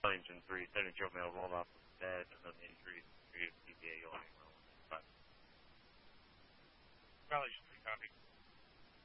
engine 3, Lieutenant Joe Mail rolled off of the bed of an injury to PPA going well. But Valley 3, copy.